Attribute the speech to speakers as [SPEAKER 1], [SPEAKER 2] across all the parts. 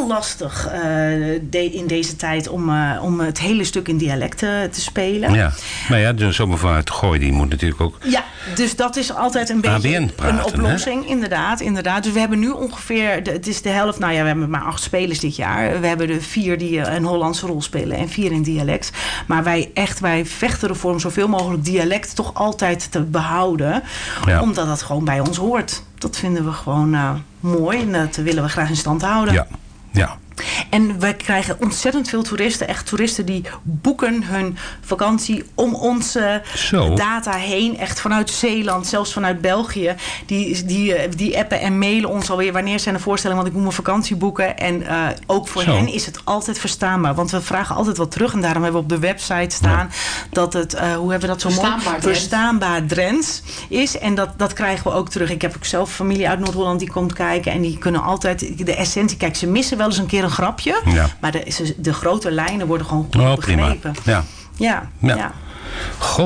[SPEAKER 1] heel lastig in deze tijd om het hele stuk in dialect te spelen.
[SPEAKER 2] Ja, maar ja, de zomer vanuit Gooi, die moet natuurlijk ook...
[SPEAKER 1] Ja, dus dat is altijd een beetje
[SPEAKER 2] praten,
[SPEAKER 1] een oplossing.
[SPEAKER 2] Hè?
[SPEAKER 1] Inderdaad. Dus we hebben nu ongeveer, het is de helft, we hebben maar 8 spelers dit jaar. We hebben er 4 die een Hollandse rol spelen en 4 in dialect. Maar wij vechten ervoor om zoveel mogelijk dialect toch altijd te behouden. Ja. Omdat dat gewoon bij ons hoort. Dat vinden we gewoon mooi en dat willen we graag in stand houden.
[SPEAKER 2] Ja.
[SPEAKER 1] En wij krijgen ontzettend veel toeristen. Echt toeristen die boeken hun vakantie om onze data heen. Echt vanuit Zeeland, zelfs vanuit België. Die appen en mailen ons alweer. Wanneer zijn de voorstellingen? Want ik moet mijn vakantie boeken. En ook voor hen is het altijd verstaanbaar. Want we vragen altijd wat terug. En daarom hebben we op de website staan dat het, hoe hebben we dat zo mooi? Verstaanbaar Drents is. En dat krijgen we ook terug. Ik heb ook zelf familie uit Noord-Holland die komt kijken. En die kunnen altijd de essentie. Kijk, ze missen wel eens een keer een grapje. Ja. Maar de grote lijnen worden gewoon goed begrepen.
[SPEAKER 2] Prima. Ja. Goh.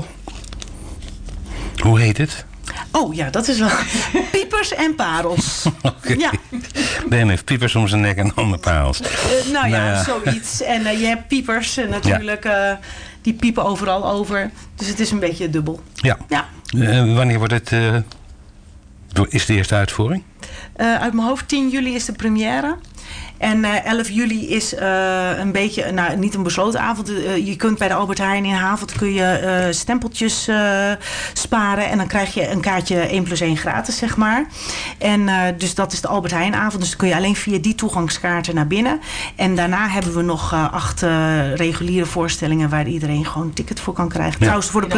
[SPEAKER 2] Hoe heet het?
[SPEAKER 1] Oh ja, dat is wel... Piepers en parels.
[SPEAKER 2] Okay. Ja. Ben heeft piepers om zijn nek en ander parels.
[SPEAKER 1] Zoiets. En je hebt piepers natuurlijk. Die piepen overal over. Dus het is een beetje dubbel.
[SPEAKER 2] Ja. Wanneer wordt het... is de eerste uitvoering?
[SPEAKER 1] Uit mijn hoofd 10 juli is de première. En 11 juli is een beetje, niet een besloten avond. Je kunt bij de Albert Heijn in Havelt stempeltjes sparen. En dan krijg je een kaartje 1+1 gratis, zeg maar. En dus dat is de Albert Heijn avond. Dus dan kun je alleen via die toegangskaarten naar binnen. En daarna hebben we nog 8 reguliere voorstellingen waar iedereen gewoon een ticket voor kan krijgen. Ja. Trouwens, voor de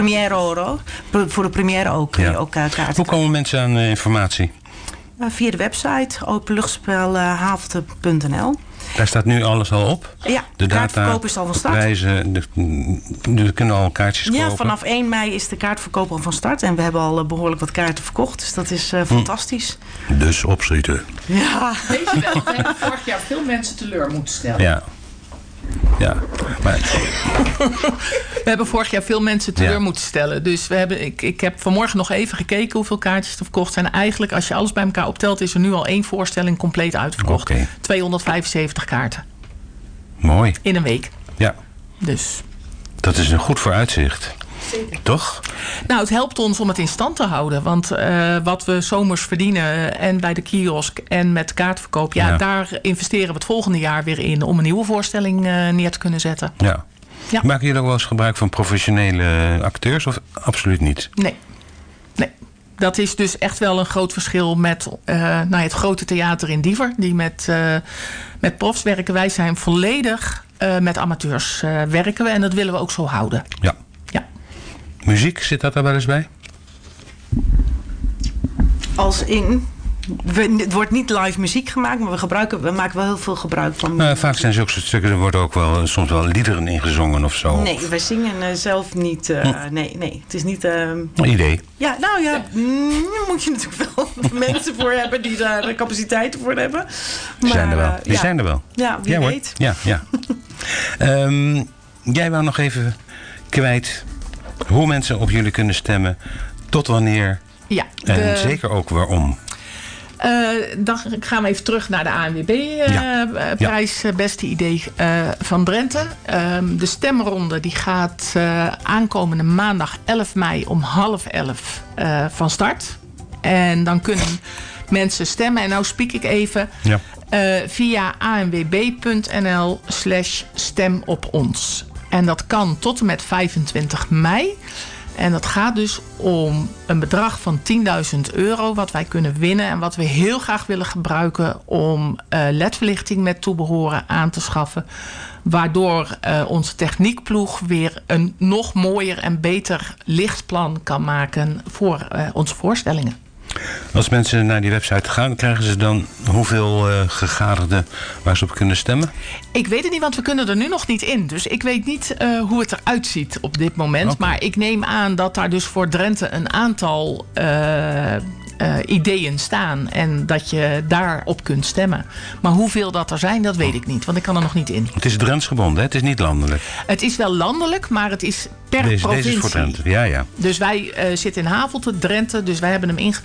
[SPEAKER 1] première ook kun je ook kaarten.
[SPEAKER 2] Hoe komen mensen aan informatie?
[SPEAKER 1] Via de website openluchtspelhavelte.nl.
[SPEAKER 2] Daar staat nu alles al op?
[SPEAKER 1] Ja, de kaartverkoop is al van start.
[SPEAKER 2] Prijzen, er kunnen al kaartjes kopen.
[SPEAKER 1] Ja, vanaf 1 mei is de kaartverkoop al van start. En we hebben al behoorlijk wat kaarten verkocht. Dus dat is fantastisch.
[SPEAKER 2] Dus opschieten.
[SPEAKER 1] Ja.
[SPEAKER 3] Weet je wel, we hebben vorig jaar veel mensen teleur moeten stellen.
[SPEAKER 2] Ja, maar...
[SPEAKER 3] We hebben vorig jaar veel mensen teleur moeten stellen. Dus ik heb vanmorgen nog even gekeken hoeveel kaartjes er verkocht zijn. Eigenlijk, als je alles bij elkaar optelt, is er nu al 1 voorstelling compleet uitverkocht. 275 kaarten.
[SPEAKER 2] Mooi.
[SPEAKER 3] In een week.
[SPEAKER 2] Ja.
[SPEAKER 3] Dus.
[SPEAKER 2] Dat is een goed vooruitzicht.
[SPEAKER 1] Zeker.
[SPEAKER 2] Toch?
[SPEAKER 3] Nou, het helpt ons om het in stand te houden. Want wat we zomers verdienen en bij de kiosk en met kaartverkoop... daar investeren we het volgende jaar weer in om een nieuwe voorstelling neer te kunnen zetten.
[SPEAKER 2] Ja. Maken jullie ook wel eens gebruik van professionele acteurs of absoluut niet?
[SPEAKER 3] Nee. Dat is dus echt wel een groot verschil met het grote theater in Diever. Die met profs werken. Wij zijn volledig met amateurs werken we. En dat willen we ook zo houden.
[SPEAKER 2] Ja. Muziek, zit dat er wel eens bij?
[SPEAKER 1] Als in... Het wordt niet live muziek gemaakt, maar we maken wel heel veel gebruik van muziek.
[SPEAKER 2] Vaak zijn zulke soort stukken, er worden ook wel soms wel liederen ingezongen of zo.
[SPEAKER 1] Nee, wij zingen zelf niet. Nee, het is niet...
[SPEAKER 2] Een idee.
[SPEAKER 1] Ja, daar moet je natuurlijk wel mensen voor hebben die daar de capaciteiten voor hebben.
[SPEAKER 2] Die zijn er wel.
[SPEAKER 1] Ja, wie weet.
[SPEAKER 2] Ja. Jij wou nog even kwijt hoe mensen op jullie kunnen stemmen, tot wanneer en zeker ook waarom.
[SPEAKER 3] Dan gaan we even terug naar de ANWB-prijs. Beste idee van Drenthe. De stemronde die gaat aankomende maandag 11 mei om 10:30 van start. En dan kunnen mensen stemmen. En nou spiek ik even via anwb.nl/stem op ons. En dat kan tot en met 25 mei. En dat gaat dus om een bedrag van €10.000 wat wij kunnen winnen. En wat we heel graag willen gebruiken om ledverlichting met toebehoren aan te schaffen. Waardoor onze techniekploeg weer een nog mooier en beter lichtplan kan maken voor onze voorstellingen.
[SPEAKER 2] Als mensen naar die website gaan, krijgen ze dan hoeveel gegadigden waar ze op kunnen stemmen?
[SPEAKER 3] Ik weet het niet, want we kunnen er nu nog niet in. Dus ik weet niet hoe het eruit ziet op dit moment. Okay. Maar ik neem aan dat daar dus voor Drenthe een aantal ideeën staan. En dat je daarop kunt stemmen. Maar hoeveel dat er zijn, dat weet ik niet. Want ik kan er nog niet in.
[SPEAKER 2] Het is Drents gebonden, hè? Het is niet landelijk.
[SPEAKER 3] Het is wel landelijk, maar het is per provincie.
[SPEAKER 2] Deze is voor Drenthe, ja.
[SPEAKER 3] Dus wij zitten in Havelte, Drenthe. Dus wij hebben hem